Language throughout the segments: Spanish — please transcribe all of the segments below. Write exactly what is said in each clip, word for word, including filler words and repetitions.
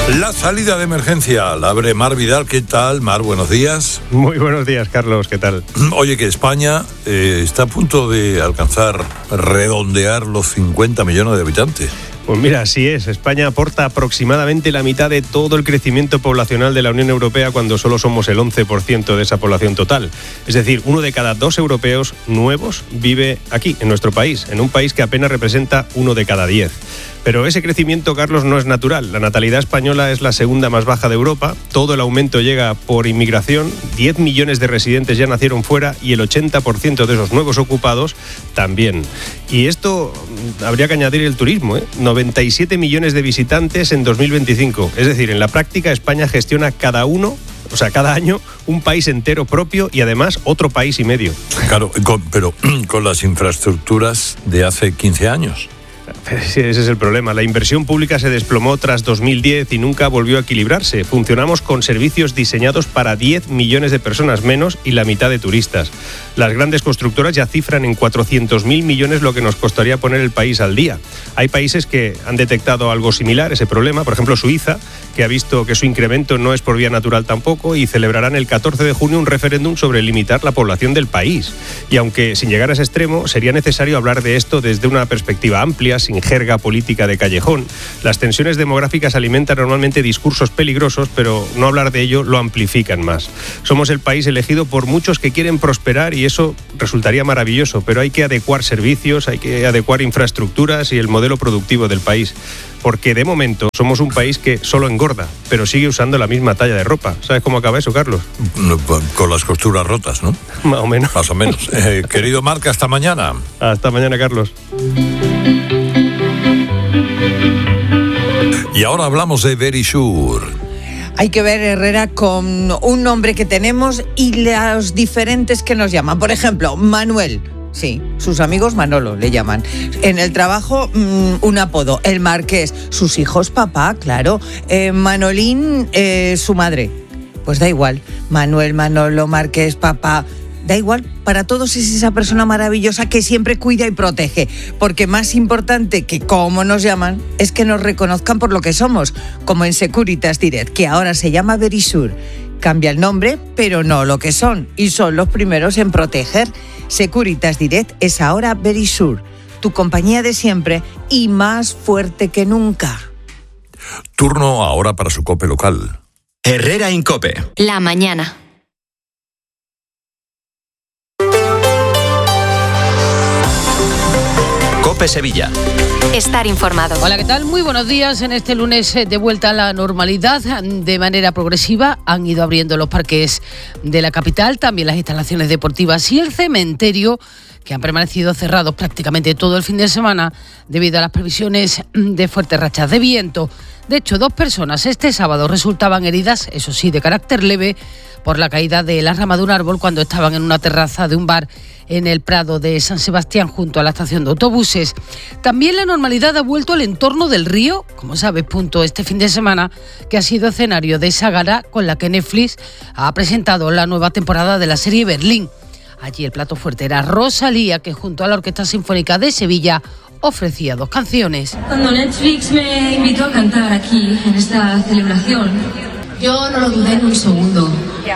La salida de emergencia la abre Mar Vidal. ¿Qué tal, Mar? Buenos días. Muy buenos días, Carlos. ¿Qué tal? Oye, que España eh, está a punto de alcanzar, redondear los cincuenta millones de habitantes. Pues mira, así es. España aporta aproximadamente la mitad de todo el crecimiento poblacional de la Unión Europea cuando solo somos el once por ciento de esa población total. Es decir, uno de cada dos europeos nuevos vive aquí, en nuestro país, en un país que apenas representa uno de cada diez. Pero ese crecimiento, Carlos, no es natural. La natalidad española es la segunda más baja de Europa. Todo el aumento llega por inmigración. diez millones de residentes ya nacieron fuera y el ochenta por ciento de esos nuevos ocupados también. Y esto habría que añadir el turismo, ¿eh? noventa y siete millones de visitantes en dos mil veinticinco. Es decir, en la práctica España gestiona cada uno, o sea, cada año, un país entero propio y además otro país y medio. Claro, con, pero con las infraestructuras de hace quince años. Sí, ese es el problema. La inversión pública se desplomó tras dos mil diez y nunca volvió a equilibrarse. Funcionamos con servicios diseñados para diez millones de personas menos y la mitad de turistas. Las grandes constructoras ya cifran en cuatrocientos mil millones lo que nos costaría poner el país al día. Hay países que han detectado algo similar, ese problema. Por ejemplo, Suiza, que ha visto que su incremento no es por vía natural tampoco y celebrarán el catorce de junio un referéndum sobre limitar la población del país. Y aunque sin llegar a ese extremo, sería necesario hablar de esto desde una perspectiva amplia, sin jerga política de callejón. Las tensiones demográficas alimentan normalmente discursos peligrosos, pero no hablar de ello lo amplifican más. Somos el país elegido por muchos que quieren prosperar y eso resultaría maravilloso, pero hay que adecuar servicios, hay que adecuar infraestructuras y el modelo productivo del país. Porque de momento somos un país que solo engorda, pero sigue usando la misma talla de ropa. ¿Sabes cómo acaba eso, Carlos? Con las costuras rotas, ¿no? Más o menos. Más o menos. Eh, querido Marc, hasta mañana. Hasta mañana, Carlos. Y ahora hablamos de Verisure. Hay que ver, Herrera, con un nombre que tenemos y los diferentes que nos llaman. Por ejemplo, Manuel. Sí, sus amigos Manolo le llaman. En el trabajo, mmm, un apodo, el Marqués. Sus hijos, papá, claro. Eh, Manolín, eh, su madre. Pues da igual. Manuel, Manolo, Marqués, papá. Da igual, para todos es esa persona maravillosa que siempre cuida y protege. Porque más importante que cómo nos llaman es que nos reconozcan por lo que somos. Como en Securitas Direct, que ahora se llama Verisure. Cambia el nombre, pero no lo que son. Y son los primeros en proteger. Securitas Direct es ahora Verisure, tu compañía de siempre y más fuerte que nunca. Turno ahora para su COPE local. Herrera en COPE. La mañana. COPE Sevilla. Estar informado. Hola, ¿qué tal? Muy buenos días. En este lunes de vuelta a la normalidad, de manera progresiva, han ido abriendo los parques de la capital, también las instalaciones deportivas y el cementerio, que han permanecido cerrados prácticamente todo el fin de semana debido a las previsiones de fuertes rachas de viento. De hecho, dos personas este sábado resultaban heridas, eso sí, de carácter leve, por la caída de la rama de un árbol cuando estaban en una terraza de un bar en el Prado de San Sebastián, junto a la estación de autobuses. También la normalidad ha vuelto al entorno del río, como sabes, punto este fin de semana, que ha sido escenario de esa gala con la que Netflix ha presentado la nueva temporada de la serie Berlín. Allí el plato fuerte era Rosalía, que junto a la Orquesta Sinfónica de Sevilla ofrecía dos canciones. Cuando Netflix me invitó a cantar aquí, en esta celebración, yo no lo dudé en un segundo.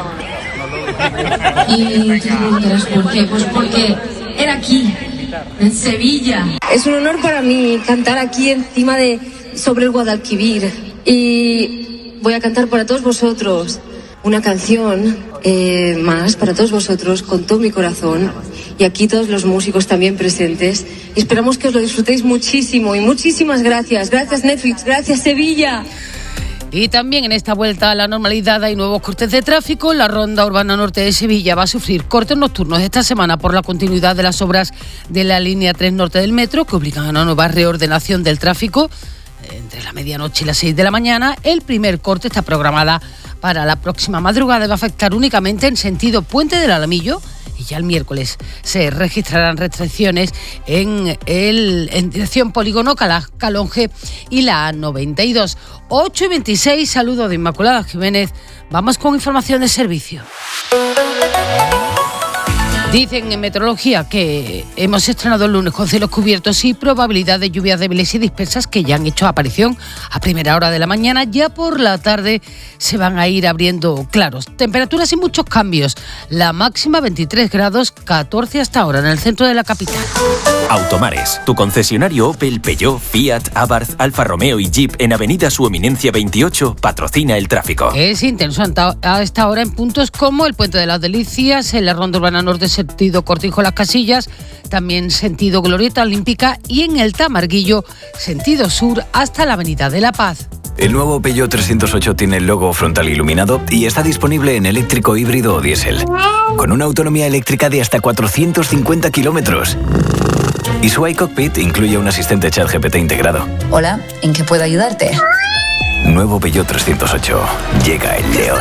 Y te preguntarás por qué. Pues porque era aquí, en Sevilla. Es un honor para mí cantar aquí encima de, sobre el Guadalquivir. Y voy a cantar para todos vosotros una canción eh, más para todos vosotros, con todo mi corazón. Y aquí todos los músicos también presentes. Y esperamos que os lo disfrutéis muchísimo. Y muchísimas gracias. Gracias Netflix, gracias Sevilla. Y también en esta vuelta a la normalidad hay nuevos cortes de tráfico. La ronda urbana norte de Sevilla va a sufrir cortes nocturnos esta semana por la continuidad de las obras de la línea tres norte del metro, que obligan a una nueva reordenación del tráfico entre la medianoche y las seis de la mañana. El primer corte está programada para la próxima madrugada y va a afectar únicamente en sentido Puente del Alamillo. Y ya el miércoles se registrarán restricciones en, el, en dirección Polígono Calonge y la A noventa y dos. ocho y veintiséis, saludo de Inmaculada Jiménez. Vamos con información de servicio. Dicen en meteorología que hemos estrenado el lunes con cielos cubiertos y probabilidad de lluvias débiles y dispersas que ya han hecho aparición a primera hora de la mañana. Ya por la tarde se van a ir abriendo claros. Temperaturas y muchos cambios. La máxima veintitrés grados, catorce hasta ahora en el centro de la capital. Automares, tu concesionario Opel, Peugeot, Fiat, Abarth, Alfa Romeo y Jeep en Avenida Su Eminencia veintiocho patrocina el tráfico. Es intenso a esta hora en puntos como el Puente de las Delicias, en la Ronda Urbana Norte sentido Cortijo Las Casillas, también sentido Glorieta Olímpica y en el Tamarguillo sentido sur hasta la Avenida de la Paz. El nuevo Peugeot trescientos ocho tiene el logo frontal iluminado y está disponible en eléctrico, híbrido o diésel, con una autonomía eléctrica de hasta cuatrocientos cincuenta kilómetros. Y su iCockpit incluye un asistente ChatGPT integrado. Hola, ¿en qué puedo ayudarte? Nuevo Peugeot trescientos ocho. Llega el león.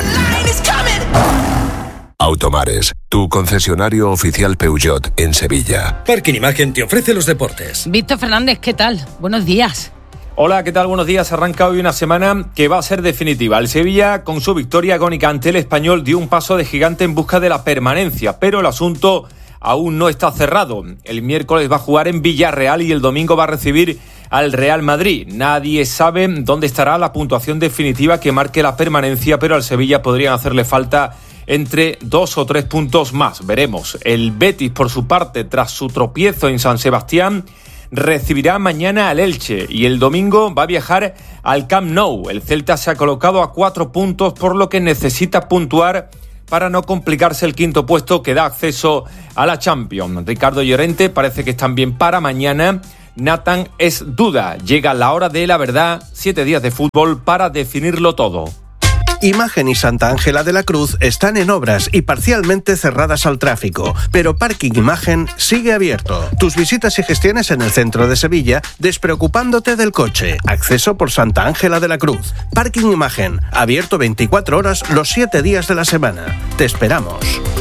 Automares, tu concesionario oficial Peugeot en Sevilla. Parking Imagen te ofrece los deportes. Víctor Fernández, ¿qué tal? Buenos días. Hola, ¿qué tal? Buenos días. Arranca hoy una semana que va a ser definitiva. El Sevilla, con su victoria agónica ante el Español, dio un paso de gigante en busca de la permanencia, pero el asunto aún no está cerrado. El miércoles va a jugar en Villarreal y el domingo va a recibir al Real Madrid. Nadie sabe dónde estará la puntuación definitiva que marque la permanencia, pero al Sevilla podrían hacerle falta entre dos o tres puntos más. Veremos. El Betis, por su parte, tras su tropiezo en San Sebastián, recibirá mañana al Elche y el domingo va a viajar al Camp Nou. El Celta se ha colocado a cuatro puntos, por lo que necesita puntuar para no complicarse el quinto puesto que da acceso a la Champions. Ricardo Llorente parece que es también para mañana. Nathan es duda. Llega la hora de la verdad. Siete días de fútbol para definirlo todo. Imagen y Santa Ángela de la Cruz están en obras y parcialmente cerradas al tráfico, pero Parking Imagen sigue abierto. Tus visitas y gestiones en el centro de Sevilla, despreocupándote del coche. Acceso por Santa Ángela de la Cruz. Parking Imagen, abierto veinticuatro horas los siete días de la semana. Te esperamos.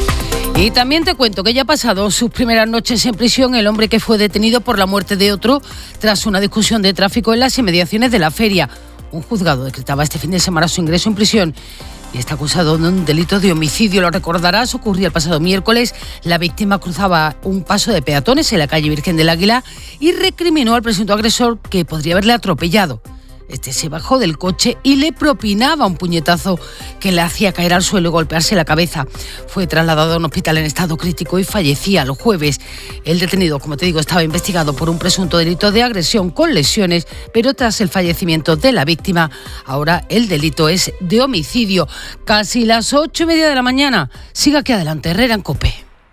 Y también te cuento que ya ha pasado sus primeras noches en prisión el hombre que fue detenido por la muerte de otro tras una discusión de tráfico en las inmediaciones de la feria. Un juzgado decretaba este fin de semana su ingreso en prisión y está acusado de un delito de homicidio. Lo recordarás, ocurrió el pasado miércoles. La víctima cruzaba un paso de peatones en la calle Virgen del Águila y recriminó al presunto agresor que podría haberle atropellado. Este se bajó del coche y le propinaba un puñetazo que le hacía caer al suelo y golpearse la cabeza. Fue trasladado a un hospital en estado crítico y fallecía el jueves. El detenido, como te digo, estaba investigado por un presunto delito de agresión con lesiones, pero tras el fallecimiento de la víctima, ahora el delito es de homicidio. Casi las ocho y media de la mañana. Siga aquí adelante, Herrera en COPE.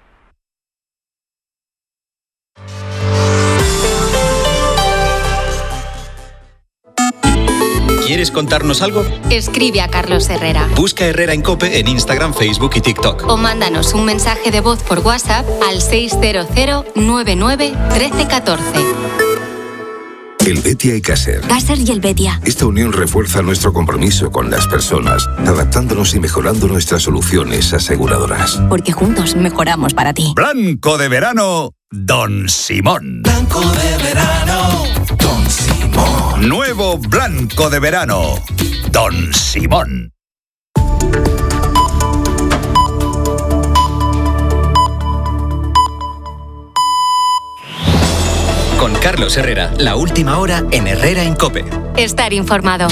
¿Quieres contarnos algo? Escribe a Carlos Herrera. Busca Herrera en COPE en Instagram, Facebook y TikTok. O mándanos un mensaje de voz por WhatsApp al seis cero cero nueve nueve uno tres uno cuatro. El Betia y Caser. Caser y el Betia. Esta unión refuerza nuestro compromiso con las personas, adaptándonos y mejorando nuestras soluciones aseguradoras. Porque juntos mejoramos para ti. Blanco de verano, Don Simón. Blanco de verano, Don Simón. Nuevo Blanco de verano, Don Simón. Con Carlos Herrera, la última hora en Herrera en COPE. Estar informado.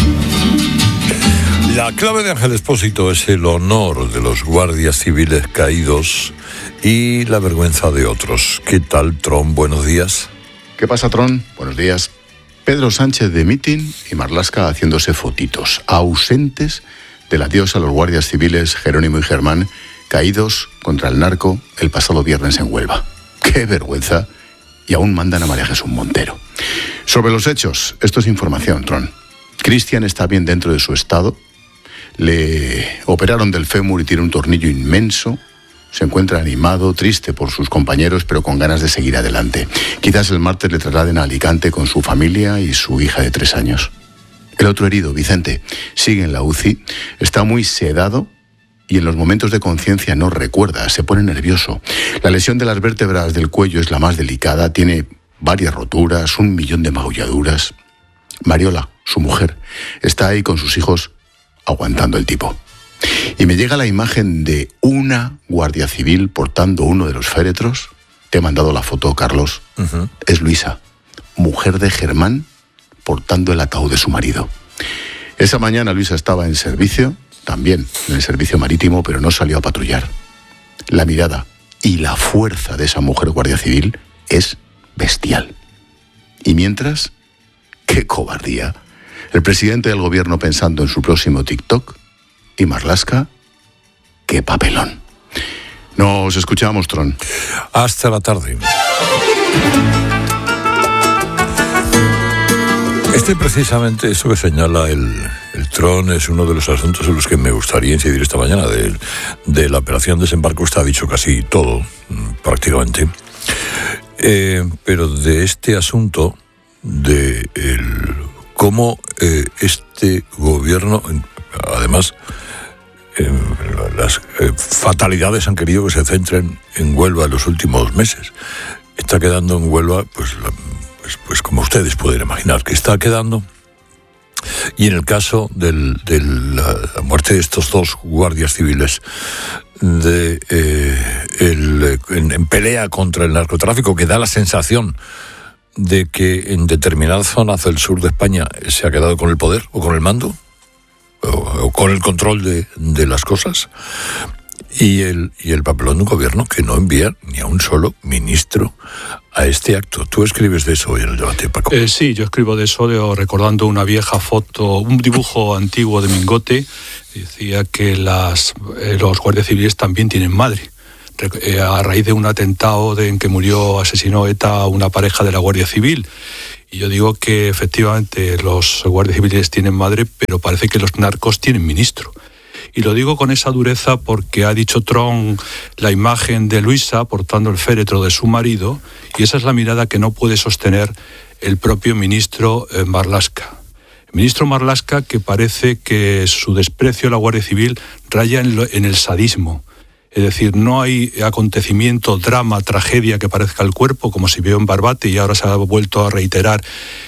La clave de Ángel Expósito es el honor de los guardias civiles caídos y la vergüenza de otros. ¿Qué tal, Tron? Buenos días. ¿Qué pasa, Tron? Buenos días. Pedro Sánchez de mitin y Marlaska haciéndose fotitos, ausentes del adiós a los guardias civiles Jerónimo y Germán, caídos contra el narco el pasado viernes en Huelva. ¡Qué vergüenza! Y aún mandan a María Jesús Montero. Sobre los hechos, esto es información, Tron. Cristian está bien dentro de su estado. Le operaron del fémur y tiene un tornillo inmenso. Se encuentra animado, triste por sus compañeros, pero con ganas de seguir adelante. Quizás el martes le trasladen a Alicante con su familia y su hija de tres años. El otro herido, Vicente, sigue en la U C I. Está muy sedado y en los momentos de conciencia no recuerda, se pone nervioso. La lesión de las vértebras del cuello es la más delicada, tiene varias roturas, un millón de magulladuras. Mariola, su mujer, está ahí con sus hijos aguantando el tipo. Y me llega la imagen de una guardia civil portando uno de los féretros. Te he mandado la foto, Carlos. Uh-huh. Es Luisa, mujer de Germán, portando el ataúd de su marido. Esa mañana Luisa estaba en servicio, también en el servicio marítimo, pero no salió a patrullar. La mirada y la fuerza de esa mujer guardia civil es bestial. Y mientras, ¡qué cobardía! El presidente del gobierno pensando en su próximo TikTok y Marlaska, ¡qué papelón! Nos escuchamos, Tron. Hasta la tarde. Este precisamente, eso que señala el, el Tron, es uno de los asuntos en los que me gustaría incidir esta mañana. De, de la operación desembarco está dicho casi todo, prácticamente. Eh, pero de este asunto, de el, cómo eh, este gobierno, además, eh, las eh, fatalidades han querido que se centren en Huelva en los últimos meses. Está quedando en Huelva, pues, la, pues, pues como ustedes pueden imaginar, que está quedando. Y en el caso del, de la muerte de estos dos guardias civiles de, eh, el, en, en pelea contra el narcotráfico, que da la sensación de que en determinadas zonas del sur de España se ha quedado con el poder o con el mando o, o con el control de, de las cosas, y el, y el papelón de un gobierno que no envía ni a un solo ministro a este acto. Tú escribes de eso hoy en el debate, Paco. Eh, sí, yo escribo de eso, de, recordando una vieja foto, un dibujo antiguo de Mingote. Decía que las, eh, los guardias civiles también tienen madre. Eh, a raíz de un atentado de, en que murió, asesinó ETA a una pareja de la Guardia Civil. Y yo digo que efectivamente los guardias civiles tienen madre, pero parece que los narcos tienen ministro. Y lo digo con esa dureza porque ha dicho Trump la imagen de Luisa portando el féretro de su marido, y esa es la mirada que no puede sostener el propio ministro eh, Marlaska. El ministro Marlaska, que parece que su desprecio a la Guardia Civil raya en, lo, en el sadismo. Es decir, no hay acontecimiento, drama, tragedia que parezca el cuerpo, como se vio en Barbate y ahora se ha vuelto a reiterar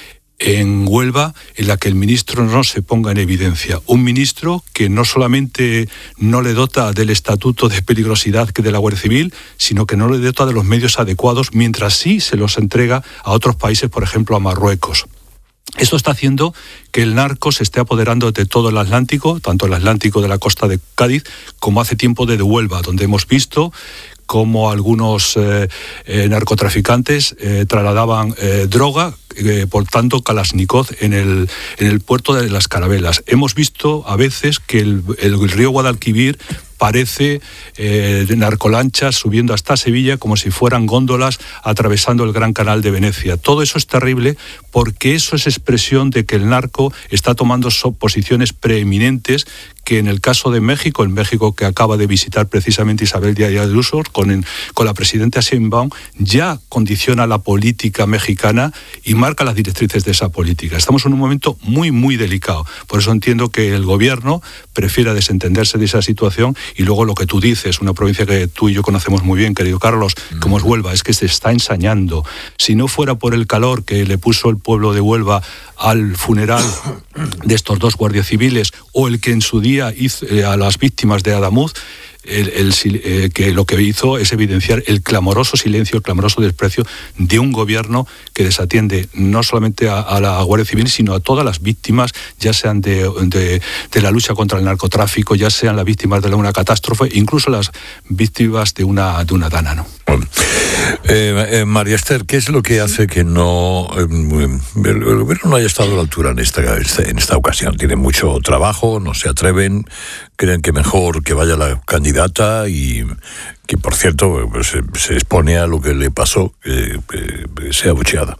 en Huelva, en la que el ministro no se ponga en evidencia. Un ministro que no solamente no le dota del estatuto de peligrosidad que de la Guardia Civil, sino que no le dota de los medios adecuados, mientras sí se los entrega a otros países, por ejemplo a Marruecos. Esto está haciendo que el narco se esté apoderando de todo el Atlántico, tanto el Atlántico de la costa de Cádiz, como hace tiempo de Huelva, donde hemos visto cómo algunos eh, eh, narcotraficantes eh, trasladaban eh, droga, eh, portando Kalashnikov en el, en el puerto de las Carabelas. Hemos visto a veces que el, el, el río Guadalquivir parece eh, narcolanchas subiendo hasta Sevilla como si fueran góndolas atravesando el Gran Canal de Venecia. Todo eso es terrible porque eso es expresión de que el narco está tomando posiciones preeminentes que en el caso de México, en México que acaba de visitar precisamente Isabel Díaz Ayuso con, con la presidenta Sheinbaum, ya condiciona la política mexicana y marca las directrices de esa política. Estamos en un momento muy, muy delicado. Por eso entiendo que el gobierno prefiera desentenderse de esa situación. Y luego lo que tú dices, una provincia que tú y yo conocemos muy bien, querido Carlos, como es Huelva, es que se está ensañando. Si no fuera por el calor que le puso el pueblo de Huelva al funeral de estos dos guardias civiles, o el que en su día hizo eh, a las víctimas de Adamuz, el, el, eh, que lo que hizo es evidenciar el clamoroso silencio, el clamoroso desprecio de un gobierno que desatiende no solamente a, a la Guardia Civil, sino a todas las víctimas, ya sean de, de, de la lucha contra el narcotráfico, ya sean las víctimas de una catástrofe, incluso las víctimas de una, de una dana, ¿no? Bueno. Eh, eh, María Esther, ¿qué es lo que hace que no eh, el, el gobierno no haya estado a la altura en esta, en esta ocasión? Tienen mucho trabajo, no se atreven, creen que mejor que vaya la candidata y que, por cierto, se, se expone a lo que le pasó, que, que sea abucheada.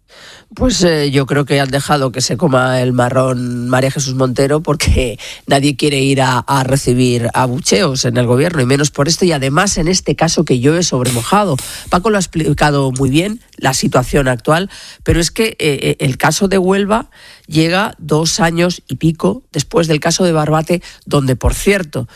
Pues eh, yo creo que han dejado que se coma el marrón María Jesús Montero, porque nadie quiere ir a, a recibir abucheos en el gobierno, y menos por esto, y además en este caso que llueve sobre mojado. Paco lo ha explicado muy bien, la situación actual, pero es que eh, el caso de Huelva llega dos años y pico después del caso de Barbate, donde, por cierto,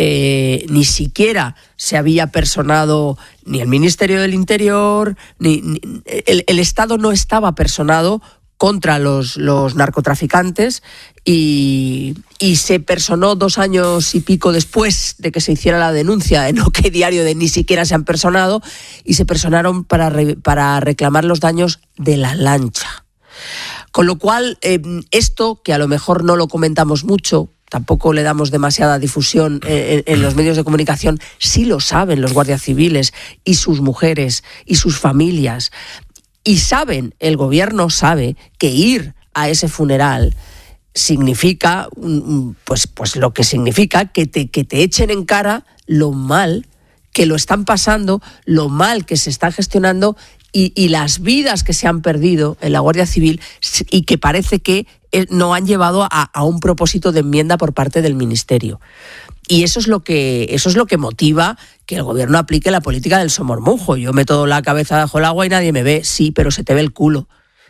Eh, ni siquiera se había personado ni el Ministerio del Interior, ni, ni el, el Estado no estaba personado contra los, los narcotraficantes y, y se personó dos años y pico después de que se hiciera la denuncia en OK Diario de ni siquiera se han personado, y se personaron para, re, para reclamar los daños de la lancha. Con lo cual, eh, esto, que a lo mejor no lo comentamos mucho, tampoco le damos demasiada difusión en, en los medios de comunicación, sí lo saben los guardias civiles y sus mujeres y sus familias. Y saben, el gobierno sabe que ir a ese funeral significa, pues, pues lo que significa que te, que te echen en cara lo mal que lo están pasando, lo mal que se está gestionando y, y las vidas que se han perdido en la Guardia Civil y que parece que no han llevado a, a un propósito de enmienda por parte del Ministerio. Y eso es lo que eso es lo que motiva que el gobierno aplique la política del somormujo. Yo meto la cabeza bajo el agua y nadie me ve, sí, pero se te ve el culo.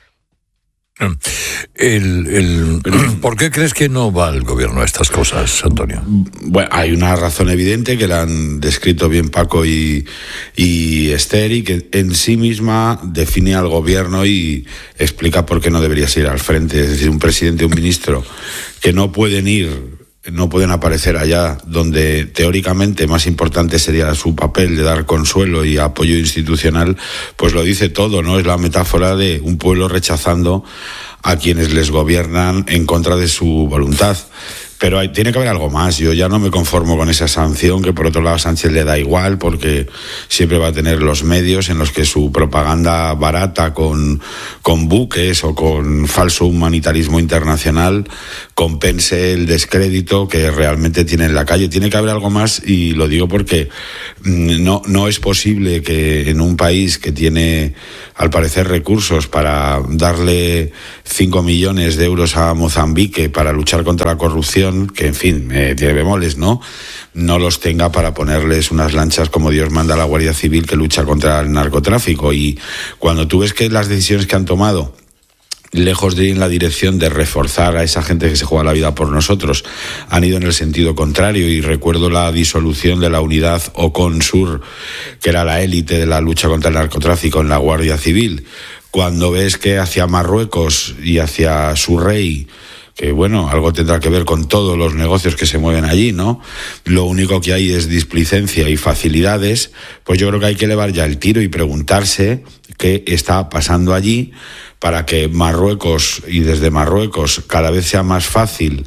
El, el, ¿Por qué crees que no va el gobierno a estas cosas, Antonio? Bueno, hay una razón evidente que la han descrito bien Paco y, y Esther, y que en sí misma define al gobierno y explica por qué no deberías ir al frente. Es decir, un presidente y un ministro que no pueden ir, no pueden aparecer allá donde teóricamente más importante sería su papel de dar consuelo y apoyo institucional, pues lo dice todo, ¿no? Es la metáfora de un pueblo rechazando a quienes les gobiernan en contra de su voluntad. Pero hay, tiene que haber algo más. Yo ya no me conformo con esa sanción, que por otro lado a Sánchez le da igual, porque siempre va a tener los medios en los que su propaganda barata con, con buques o con falso humanitarismo internacional compense el descrédito que realmente tiene en la calle. Tiene que haber algo más, y lo digo porque no, no es posible que en un país que tiene, al parecer, recursos para darle cinco millones de euros a Mozambique para luchar contra la corrupción, que en fin, eh, tiene bemoles, ¿no? No los tenga para ponerles unas lanchas como Dios manda a la Guardia Civil que lucha contra el narcotráfico. Y cuando tú ves que las decisiones que han tomado, lejos de ir en la dirección de reforzar a esa gente que se juega la vida por nosotros, han ido en el sentido contrario. Y recuerdo la disolución de la unidad OCONSUR, que era la élite de la lucha contra el narcotráfico en la Guardia Civil. Cuando ves que hacia Marruecos y hacia su rey, que bueno, algo tendrá que ver con todos los negocios que se mueven allí, ¿no? Lo único que hay es displicencia y facilidades, pues yo creo que hay que elevar ya el tiro y preguntarse qué está pasando allí para que Marruecos, y desde Marruecos, cada vez sea más fácil,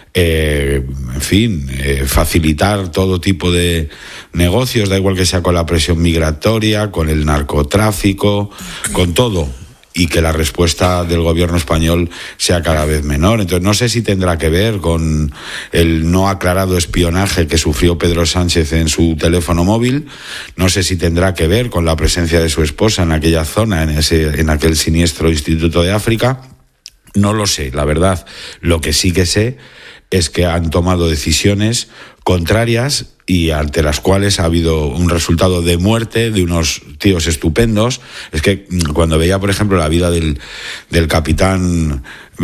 eh, en fin, eh, facilitar todo tipo de negocios, da igual que sea con la presión migratoria, con el narcotráfico, con todo, y que la respuesta del gobierno español sea cada vez menor. Entonces no sé si tendrá que ver con el no aclarado espionaje que sufrió Pedro Sánchez en su teléfono móvil, no sé si tendrá que ver con la presencia de su esposa en aquella zona, en ese, en aquel siniestro Instituto de África, no lo sé, la verdad. Lo que sí que sé es que han tomado decisiones contrarias y ante las cuales ha habido un resultado de muerte de unos tíos estupendos. Es que cuando veía, por ejemplo, la vida del, del capitán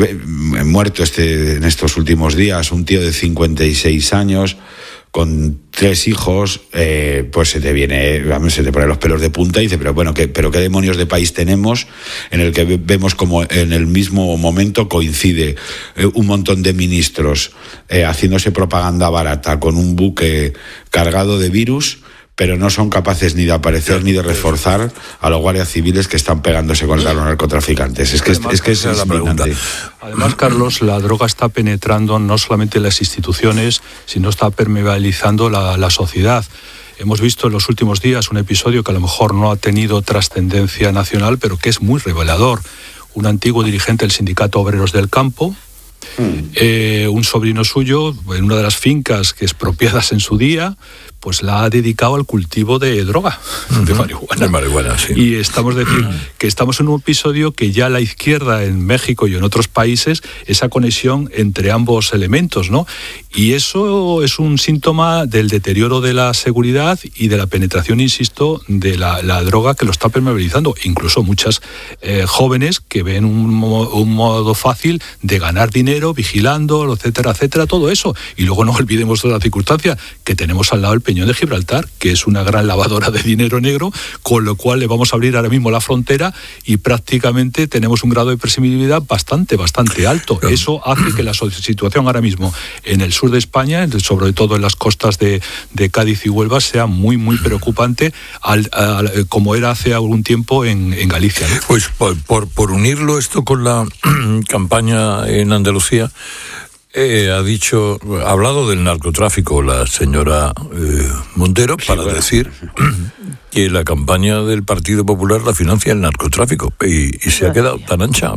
muerto este, en estos últimos días, un tío de cincuenta y seis años, con tres hijos, eh, pues se te viene, se te ponen los pelos de punta y dice, pero bueno, ¿qué, pero qué demonios de país tenemos en el que vemos como en el mismo momento coincide eh, un montón de ministros eh, haciéndose propaganda barata con un buque cargado de virus, pero no son capaces ni de aparecer ni de reforzar a los guardias civiles que están pegándose contra los narcotraficantes? Es que Además, es, es, que es la pregunta. Además, Carlos, la droga está penetrando no solamente en las instituciones, sino está permeabilizando la, la sociedad. Hemos visto en los últimos días un episodio que a lo mejor no ha tenido trascendencia nacional, pero que es muy revelador. Un antiguo dirigente del Sindicato Obreros del Campo, Mm. Eh, un sobrino suyo, en una de las fincas que expropiadas en su día, pues la ha dedicado al cultivo de droga, uh-huh. de marihuana. De marihuana, sí. Y estamos decir que estamos en un episodio que ya la izquierda en México y en otros países, esa conexión entre ambos elementos, ¿no? Y eso es un síntoma del deterioro de la seguridad y de la penetración, insisto, de la, la droga que lo está permeabilizando. Incluso muchas eh, jóvenes que ven un, un modo fácil de ganar dinero vigilando, etcétera, etcétera, todo eso. Y luego no olvidemos de la circunstancia que tenemos al lado el Peñón de Gibraltar, que es una gran lavadora de dinero negro, con lo cual le vamos a abrir ahora mismo la frontera y prácticamente tenemos un grado de previsibilidad bastante, bastante alto. Eso hace que la situación ahora mismo en el sur de España, sobre todo en las costas de, de Cádiz y Huelva, sea muy, muy preocupante, al, al, como era hace algún tiempo en, en Galicia, ¿no? Pues por, por, por unirlo esto con la campaña en Andalucía, Eh, ha dicho, ha hablado del narcotráfico la señora eh, Montero para decir que la campaña del Partido Popular la financia el narcotráfico y, y se ha quedado tan ancha.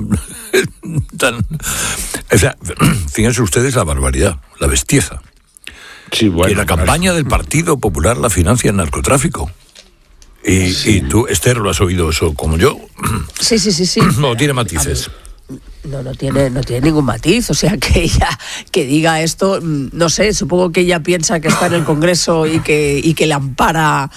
tan, o sea, fíjense ustedes la barbaridad, la bestieza. Sí, bueno, que la campaña del Partido Popular la financia el narcotráfico. Y, sí. y tú, Esther, ¿lo has oído eso como yo? Sí, sí, sí, sí. No, tiene matices. No, no tiene, no tiene ningún matiz, o sea, que ella que diga esto, no sé, supongo que ella piensa que está en el Congreso y que, y que le ampara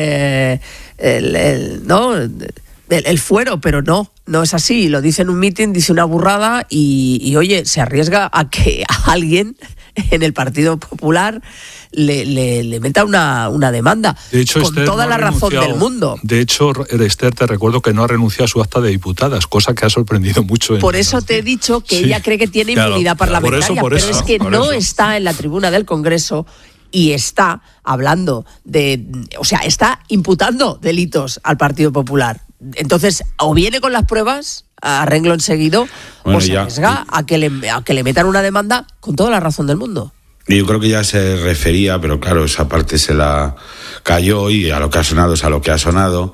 eh, el, el, ¿no? el, el fuero, pero no, no es así, lo dice en un mitin, dice una burrada y, y oye, se arriesga a que a alguien en el Partido Popular le, le, le meta una, una demanda, de hecho, con Esther toda no la razón del mundo. De hecho, Esther, te recuerdo que no ha renunciado a su acta de diputadas, cosa que ha sorprendido mucho. En por eso te he dicho que sí. ella cree que tiene claro, inmunidad parlamentaria, por eso, por pero eso, es que por no eso. está en la tribuna del Congreso y está hablando de, o sea, está imputando delitos al Partido Popular. Entonces, o viene con las pruebas a renglón seguido, bueno, o se ya, arriesga a que, le, a que le metan una demanda con toda la razón del mundo. Yo creo que ya se refería, pero claro, esa parte se la cayó y a lo que ha sonado es a lo que ha sonado,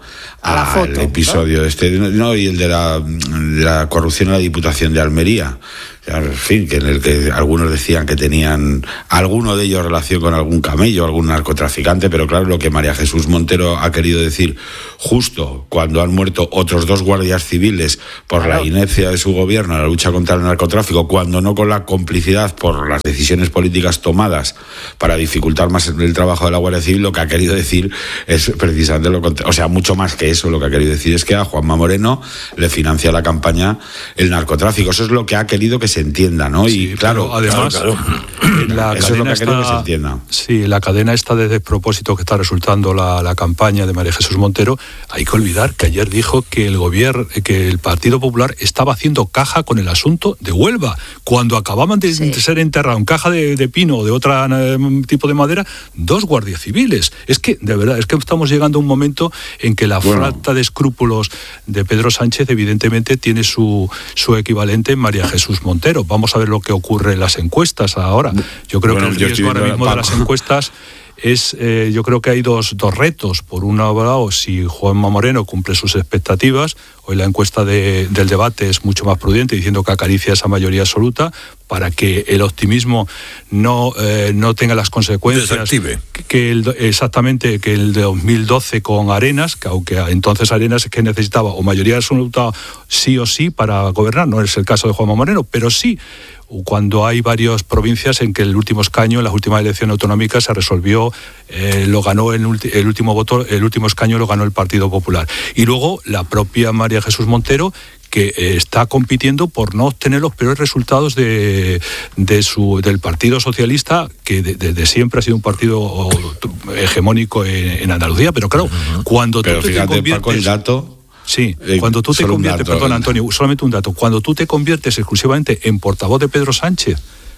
al episodio ¿no? este, no, y el de la, de la corrupción en la Diputación de Almería. En fin, que en el que algunos decían que tenían alguno de ellos relación con algún camello, algún narcotraficante, pero claro, lo que María Jesús Montero ha querido decir justo cuando han muerto otros dos guardias civiles por claro. la inercia de su gobierno en la lucha contra el narcotráfico, cuando no con la complicidad por las decisiones políticas tomadas para dificultar más el trabajo de la Guardia Civil, lo que ha querido decir es precisamente lo contrario. O sea, mucho más que eso, lo que ha querido decir es que a Juanma Moreno le financia la campaña el narcotráfico. Eso es lo que ha querido que se entienda, ¿no? Sí, y claro, además, claro, en la eso es lo que ha querido está, que se entienda. Sí, la cadena esta de despropósito que está resultando la, la campaña de María Jesús Montero, hay que olvidar que ayer dijo que el gobierno, que el Partido Popular estaba haciendo caja con el asunto de Huelva, cuando acababan de, sí. de ser enterrados en caja de, de pino o de otro eh, tipo de madera, dos guardias civiles. Es que, de verdad, es que estamos llegando a un momento en que la bueno. falta de escrúpulos de Pedro Sánchez evidentemente tiene su, su equivalente en María Jesús Montero. Vamos a ver lo que ocurre en las encuestas ahora. Yo creo bueno, que el riesgo ahora mismo de las encuestas es, eh, yo creo que hay dos, dos retos. Por un lado, si Juanma Moreno cumple sus expectativas, hoy la encuesta de, del debate es mucho más prudente, diciendo que acaricia esa mayoría absoluta, para que el optimismo no, eh, no tenga las consecuencias Desactive. que el, exactamente que el de dos mil doce con Arenas, que aunque entonces Arenas es que necesitaba o mayoría absoluta sí o sí para gobernar, no es el caso de Juanma Moreno, pero sí cuando hay varias provincias en que el último escaño, en las últimas elecciones autonómicas, se resolvió, eh, lo ganó el, el último voto, el último escaño lo ganó el Partido Popular. Y luego la propia María Jesús Montero, que eh, está compitiendo por no obtener los peores resultados de, de su, del Partido Socialista, que desde de, de siempre ha sido un partido hegemónico en, en Andalucía, pero claro, uh-huh. cuando pero tú fíjate, te conviertes... Paco, el dato... Sí, cuando tú te conviertes, perdón Antonio, solamente un dato, cuando tú te conviertes exclusivamente en portavoz de Pedro Sánchez,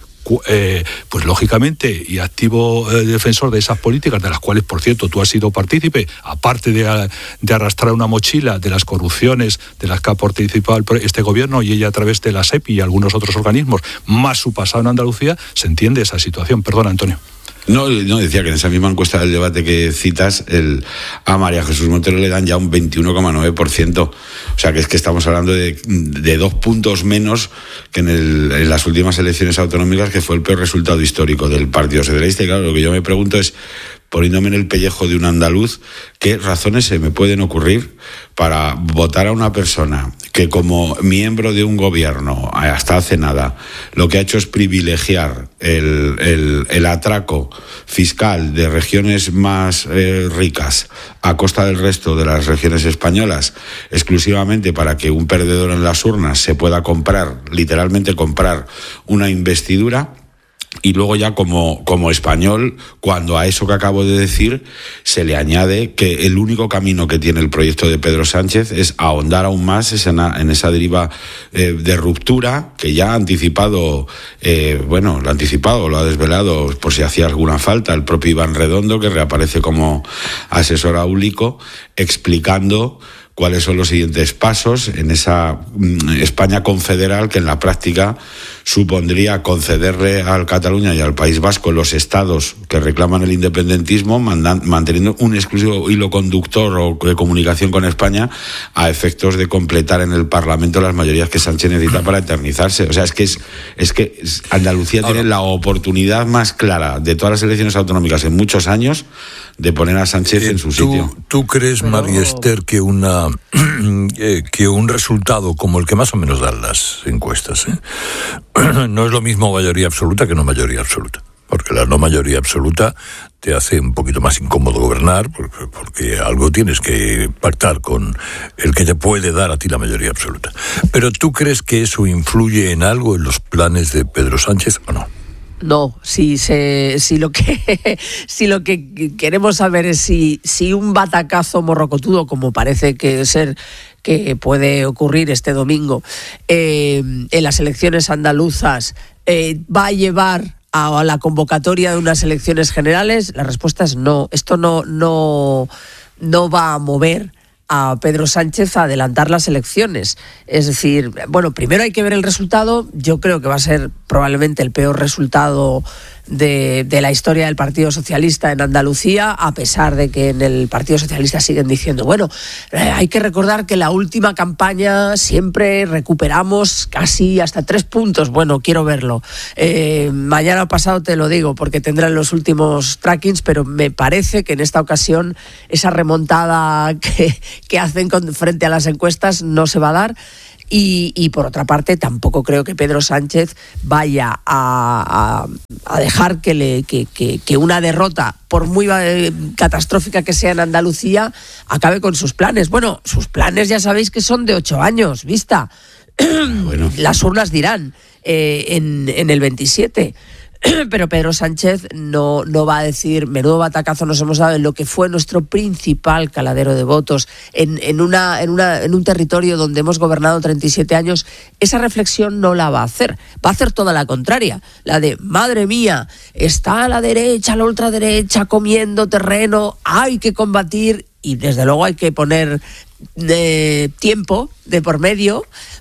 eh, pues lógicamente, y activo eh, defensor de esas políticas, de las cuales, por cierto, tú has sido partícipe, aparte de, de arrastrar una mochila de las corrupciones de las que ha participado este gobierno y ella a través de la S E P I y algunos otros organismos, más su pasado en Andalucía, se entiende esa situación. Perdón, Antonio. No, no, decía que en esa misma encuesta del debate que citas, el, a María Jesús Montero le dan ya un veintiuno coma nueve por ciento. O sea, que es que estamos hablando de, de dos puntos menos que en, el, en las últimas elecciones autonómicas, que fue el peor resultado histórico del Partido Socialista. Y claro, lo que yo me pregunto es, poniéndome en el pellejo de un andaluz, ¿qué razones se me pueden ocurrir para votar a una persona que como miembro de un gobierno, hasta hace nada, lo que ha hecho es privilegiar el, el, el atraco fiscal de regiones más eh, ricas a costa del resto de las regiones españolas, exclusivamente para que un perdedor en las urnas se pueda comprar, literalmente comprar una investidura? Y luego ya como, como español, cuando a eso que acabo de decir se le añade que el único camino que tiene el proyecto de Pedro Sánchez es ahondar aún más en esa deriva eh, de ruptura que ya ha anticipado, eh, bueno, lo ha anticipado, lo ha desvelado por si hacía alguna falta el propio Iván Redondo, que reaparece como asesor áulico, explicando cuáles son los siguientes pasos en esa España confederal que en la práctica supondría concederle al Cataluña y al País Vasco los estados que reclaman el independentismo, mandan, manteniendo un exclusivo hilo conductor o de comunicación con España a efectos de completar en el Parlamento las mayorías que Sánchez necesita para eternizarse. O sea, es que es, es que Andalucía Ahora, tiene la oportunidad más clara de todas las elecciones autonómicas en muchos años de poner a Sánchez eh, en su ¿tú, sitio. ¿Tú crees, Pero... María Esther, que una eh, que un resultado como el que más o menos dan las encuestas eh, no es lo mismo mayoría absoluta que no mayoría absoluta? Porque la no mayoría absoluta te hace un poquito más incómodo gobernar, porque, porque algo tienes que pactar con el que te puede dar a ti la mayoría absoluta. Pero ¿tú crees que eso influye en algo en los planes de Pedro Sánchez o no? No, si se, si lo que si lo que queremos saber es si, si un batacazo morrocotudo, como parece que ser que puede ocurrir este domingo eh, en las elecciones andaluzas, eh, va a llevar a la convocatoria de unas elecciones generales, la respuesta es no. Esto no, no, no va a mover a Pedro Sánchez a adelantar las elecciones. Es decir, bueno, primero hay que ver el resultado. Yo creo que va a ser probablemente el peor resultado de, de la historia del Partido Socialista en Andalucía, a pesar de que en el Partido Socialista siguen diciendo, bueno, eh, hay que recordar que la última campaña siempre recuperamos casi hasta tres puntos. Bueno, quiero verlo. Eh, mañana pasado te lo digo, porque tendrán los últimos trackings, pero me parece que en esta ocasión esa remontada que, que hacen con, frente a las encuestas no se va a dar. Y, y por otra parte tampoco creo que Pedro Sánchez vaya a, a, a dejar que, le, que, que, que una derrota, por muy eh, catastrófica que sea en Andalucía, acabe con sus planes. Bueno, sus planes ya sabéis que son de ocho años, vista. Bueno. Las urnas dirán eh, en, en el veintisiete. Pero Pedro Sánchez no, no va a decir, menudo batacazo nos hemos dado en lo que fue nuestro principal caladero de votos, en, en, una, en, una, en un territorio donde hemos gobernado treinta y siete años. Esa reflexión no la va a hacer, va a hacer toda la contraria, la de, madre mía, está a la derecha, a la ultraderecha, comiendo terreno, hay que combatir, y desde luego hay que poner de tiempo de por medio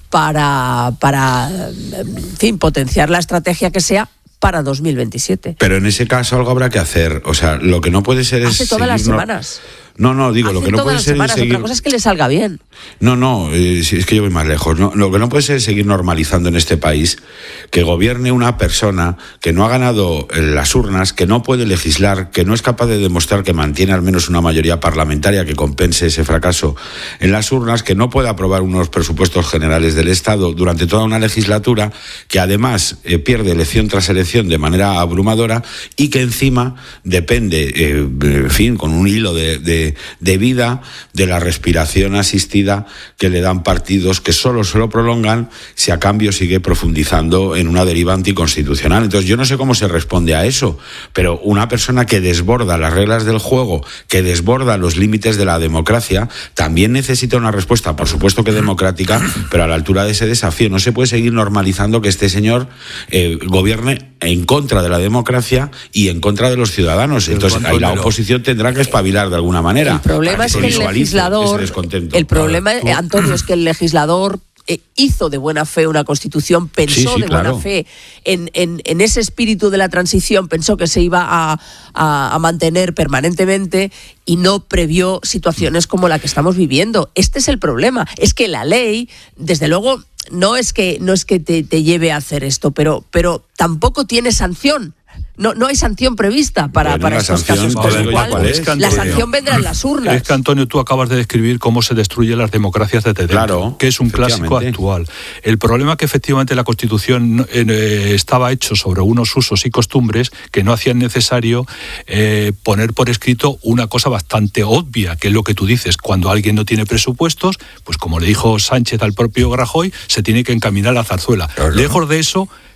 para, para, en fin, potenciar la estrategia que sea para dos mil veintisiete. Pero en ese caso algo habrá que hacer. O sea, lo que no puede ser es... Hace todas las semanas. No, no, digo, Hace lo que no puede ser semanas, es seguir... Otra cosa es que le salga bien. No, no, eh, es que yo voy más lejos. No, lo que no puede ser es seguir normalizando en este país que gobierne una persona que no ha ganado las urnas, que no puede legislar, que no es capaz de demostrar que mantiene al menos una mayoría parlamentaria que compense ese fracaso en las urnas, que no puede aprobar unos presupuestos generales del Estado durante toda una legislatura, que además eh, pierde elección tras elección de manera abrumadora y que encima depende, eh, en fin, con un hilo de, de de vida, de la respiración asistida que le dan partidos que solo se lo prolongan si a cambio sigue profundizando en una deriva anticonstitucional. Entonces yo no sé cómo se responde a eso, pero una persona que desborda las reglas del juego, que desborda los límites de la democracia, también necesita una respuesta, por supuesto que democrática, pero a la altura de ese desafío. No se puede seguir normalizando que este señor eh, gobierne en contra de la democracia y en contra de los ciudadanos. Entonces ahí la oposición tendrá que espabilar de alguna manera. El problema es que el legislador, el problema, Antonio, es que el legislador eh, hizo de buena fe una constitución, pensó sí, sí, de claro. buena fe en, en, en ese espíritu de la transición, pensó que se iba a, a, a mantener permanentemente y no previó situaciones como la que estamos viviendo. Este es el problema, es que la ley, desde luego, no es que, no es que te, te lleve a hacer esto, pero, pero tampoco tiene sanción. No, no hay sanción prevista para, bueno, para estos casos, con lo cual es, la sanción vendrá en las urnas. Es que, Antonio, tú acabas de describir cómo se destruyen las democracias desde dentro, claro, que es un clásico actual. El problema es que efectivamente la Constitución eh, estaba hecho sobre unos usos y costumbres que no hacían necesario eh, poner por escrito una cosa bastante obvia, que es lo que tú dices, cuando alguien no tiene presupuestos, pues como le dijo Sánchez al propio Rajoy, se tiene que encaminar a la zarzuela. Claro. Lejos de eso,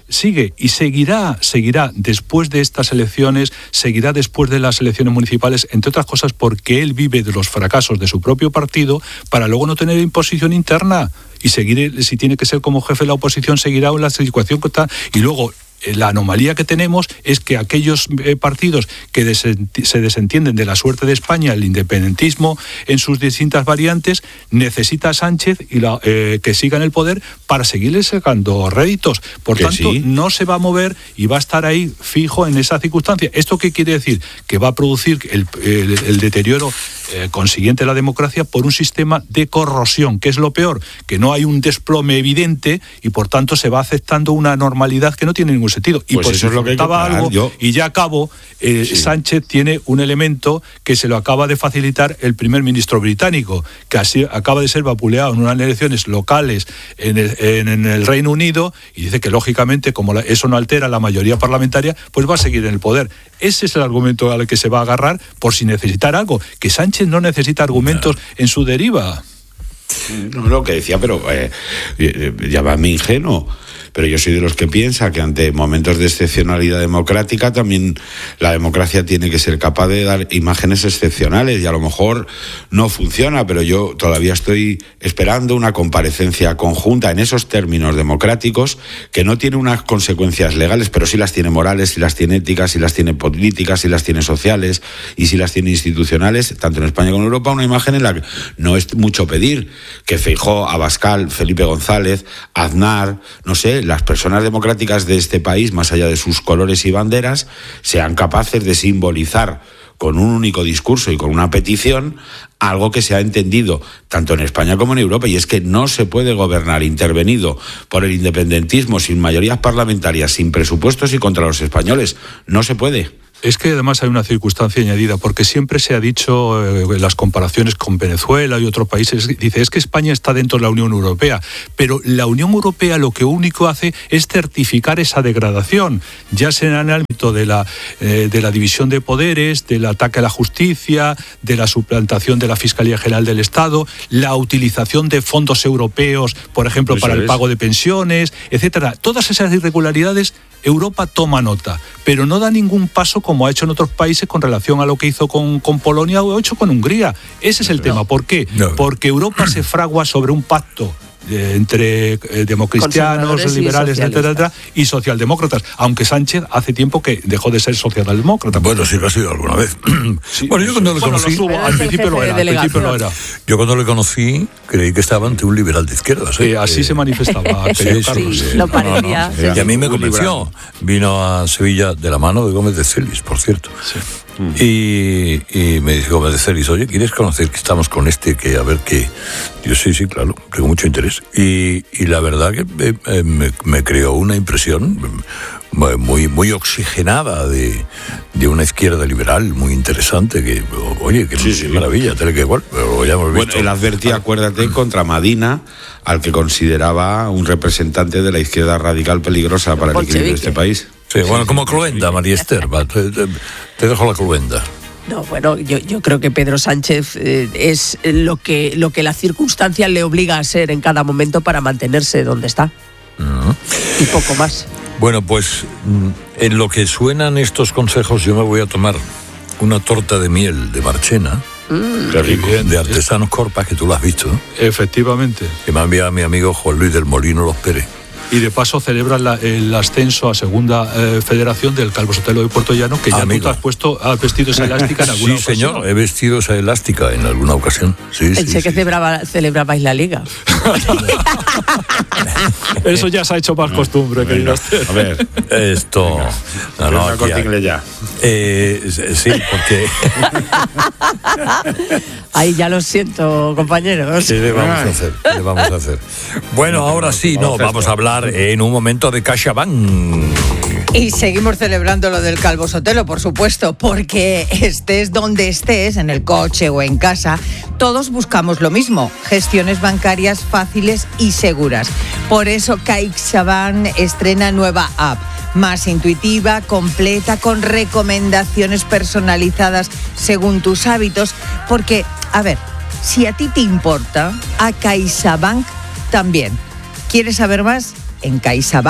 sigue y seguirá, seguirá después de estas elecciones, seguirá después de las elecciones municipales, entre otras cosas porque él vive de los fracasos de su propio partido para luego no tener imposición interna y seguir, si tiene que ser como jefe de la oposición, seguirá en la situación que está. Y luego la anomalía que tenemos es que aquellos eh, partidos que desenti- se desentienden de la suerte de España, el independentismo en sus distintas variantes, necesita a Sánchez y la, eh, que siga en el poder para seguirle sacando réditos. Por que tanto, sí. no se va a mover y va a estar ahí fijo en esa circunstancia. ¿Esto qué quiere decir? Que va a producir el, el, el deterioro eh, consiguiente de la democracia por un sistema de corrosión, que es lo peor, que no hay un desplome evidente y por tanto se va aceptando una normalidad que no tiene ningún sentido. Y pues por eso es lo que hay que parar, algo, yo... y ya acabo, eh, sí. Sánchez tiene un elemento que se lo acaba de facilitar el primer ministro británico, que así acaba de ser vapuleado en unas elecciones locales en el, en, en el Reino Unido, y dice que lógicamente como la, eso no altera la mayoría parlamentaria, pues va a seguir en el poder. Ese es el argumento al que se va a agarrar por si necesitar algo, que Sánchez no necesita argumentos no. en su deriva. No, lo que decía, pero eh, llámame ingenuo, pero yo soy de los que piensa que ante momentos de excepcionalidad democrática también la democracia tiene que ser capaz de dar imágenes excepcionales y a lo mejor no funciona, pero yo todavía estoy esperando una comparecencia conjunta en esos términos democráticos que no tiene unas consecuencias legales, pero sí las tiene morales, sí las tiene éticas, sí las tiene políticas, sí las tiene sociales y sí las tiene institucionales, tanto en España como en Europa, una imagen en la que no es mucho pedir que Feijóo, Abascal, Felipe González, Aznar, no sé, las personas democráticas de este país, más allá de sus colores y banderas, sean capaces de simbolizar con un único discurso y con una petición algo que se ha entendido tanto en España como en Europa, y es que no se puede gobernar intervenido por el independentismo, sin mayorías parlamentarias, sin presupuestos y contra los españoles. No se puede. Es que además hay una circunstancia añadida, porque siempre se ha dicho eh, en las comparaciones con Venezuela y otros países, dice, es que España está dentro de la Unión Europea, pero la Unión Europea lo que único hace es certificar esa degradación, ya sea en el ámbito de la, eh, de la división de poderes, del ataque a la justicia, de la suplantación de la Fiscalía General del Estado, la utilización de fondos europeos, por ejemplo, Eso para el es. pago de pensiones, etcétera. Todas esas irregularidades Europa toma nota, pero no da ningún paso como ha hecho en otros países con relación a lo que hizo con, con Polonia o ha hecho con Hungría. Ese es el no. tema. ¿Por qué? No. Porque Europa se fragua sobre un pacto eh, entre eh, democristianos, liberales, etcétera, etcétera, y socialdemócratas, aunque Sánchez hace tiempo que dejó de ser socialdemócrata. Bueno, sí lo ha sido alguna vez. Sí, bueno, yo cuando lo bueno, conocí... lo subo, al principio lo era, al principio lo era. Yo cuando lo conocí creí que estaba ante un liberal de izquierdas. ¿eh? Eh, así eh, se manifestaba. sí, sí, Carlos, sí, eh, lo no, parecía. No, no. Y a mí me convenció. Vino a Sevilla de la mano de Gómez de Celis, por cierto. Sí. Y, y me dice Gómez de Celis, oye, ¿quieres conocer que estamos con este? Que a ver qué... Yo sí, sí, claro, tengo mucho interés. Y, y la verdad que eh, me, me creó una impresión muy, muy oxigenada de, de una izquierda liberal muy interesante, que, oye, que sí, sí, maravilla, tele que igual, pero ya hemos visto. Bueno, él advertía, acuérdate, contra Madina, al que consideraba un representante de la izquierda radical peligrosa para el equilibrio de este país. Sí, bueno, como Cluenda, María Esther, te, te, te dejo la Cluenda. No, bueno, yo, yo creo que Pedro Sánchez eh, es lo que, lo que la circunstancia le obliga a ser en cada momento para mantenerse donde está. Uh-huh. Y poco más. Bueno, pues en lo que suenan estos consejos yo me voy a tomar una torta de miel de Marchena. Mm. Qué rico. De Artesanos Corpas, que tú lo has visto, ¿no? Efectivamente. Que me ha enviado mi amigo Juan Luis del Molino Los Pérez. Y de paso celebran la, el ascenso a segunda eh, federación del Calvo Sotelo de Puerto Llano, que ya tú te has puesto, has vestido esa elástica en alguna sí, ocasión. Sí, señor, he vestido esa elástica en alguna ocasión. Sí, Pensé sí, que sí. celebraba, celebrabais la liga. Eso ya se ha hecho más costumbre, Venga, querido. A ver, esto... No, no, aquí hay... ya. Eh, sí, porque... Ahí ya lo siento, compañeros. ¿Qué le vamos a hacer? ¿Qué le vamos a hacer? Bueno, ahora sí, no, vamos a hablar en un momento de CaixaBank. Y seguimos celebrando lo del Calvo Sotelo, por supuesto, porque estés donde estés, en el coche o en casa, todos buscamos lo mismo, gestiones bancarias fáciles y seguras. Por eso CaixaBank estrena nueva app, más intuitiva, completa, con recomendaciones personalizadas según tus hábitos, porque, a ver, si a ti te importa, a CaixaBank también. ¿Quieres saber más? En caixabank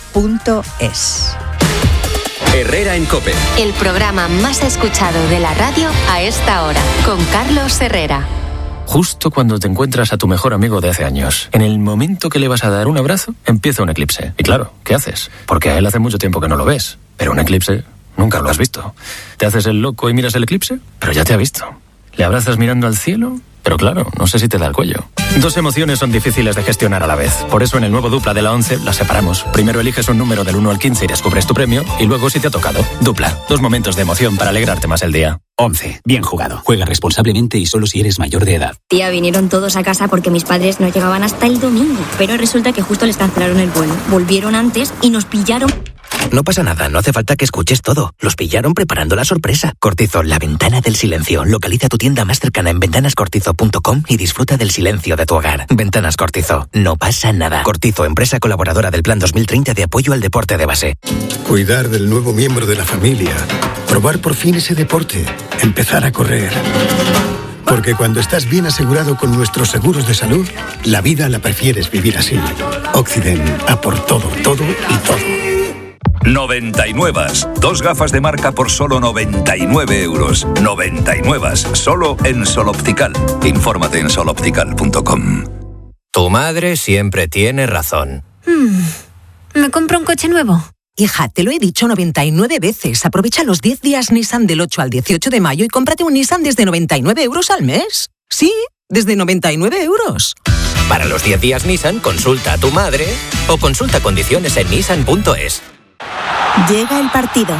punto es. Herrera en COPE. El programa más escuchado de la radio a esta hora, con Carlos Herrera. Justo cuando te encuentras a tu mejor amigo de hace años, en el momento que le vas a dar un abrazo, empieza un eclipse. Y claro, ¿qué haces? Porque a él hace mucho tiempo que no lo ves. Pero un eclipse nunca lo has visto. ¿Te haces el loco y miras el eclipse? Pero ya te ha visto. ¿Le abrazas mirando al cielo? Pero claro, no sé si te da el cuello. Dos emociones son difíciles de gestionar a la vez. Por eso en el nuevo Dupla de la once las separamos. Primero eliges un número del uno al quince y descubres tu premio. Y luego si te ha tocado. Dupla. Dos momentos de emoción para alegrarte más el día. once. Bien jugado. Juega responsablemente y solo si eres mayor de edad. Tía, vinieron todos a casa porque mis padres no llegaban hasta el domingo. Pero resulta que justo les cancelaron el vuelo. Volvieron antes y nos pillaron... No pasa nada, no hace falta que escuches todo. Los pillaron preparando la sorpresa. Cortizo, la ventana del silencio. Localiza tu tienda más cercana en ventanas cortizo punto com y disfruta del silencio de tu hogar. Ventanas Cortizo, no pasa nada. Cortizo, empresa colaboradora del Plan dos mil treinta de apoyo al deporte de base. Cuidar del nuevo miembro de la familia. Probar por fin ese deporte. Empezar a correr. Porque cuando estás bien asegurado con nuestros seguros de salud, la vida la prefieres vivir así. Occident, a por todo, todo y todo. noventa y nueve. Dos gafas de marca por solo noventa y nueve euros. noventa y nueve. Solo en Sol Optical. Infórmate en sol optical punto com. Tu madre siempre tiene razón. Hmm. ¿Me compro un coche nuevo? Hija, te lo he dicho noventa y nueve veces. Aprovecha los diez días Nissan del ocho al dieciocho de mayo y cómprate un Nissan desde noventa y nueve euros al mes. Sí, desde noventa y nueve euros. Para los diez días Nissan, consulta a tu madre o consulta condiciones en nissan punto es. Llega el partido.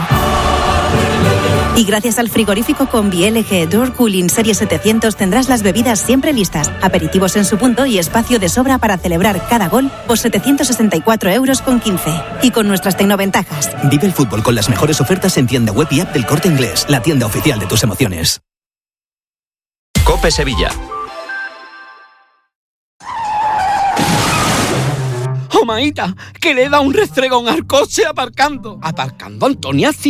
Y gracias al frigorífico Combi L G Door Cooling Serie setecientos tendrás las bebidas siempre listas, aperitivos en su punto y espacio de sobra para celebrar cada gol por setecientos sesenta y cuatro euros con quince. Y con nuestras tecnoventajas. Vive el fútbol con las mejores ofertas en tienda web y app del Corte Inglés, la tienda oficial de tus emociones. COPE Sevilla. Oh, maíta, que le da un restregón al coche aparcando. ¿Aparcando, Antonia?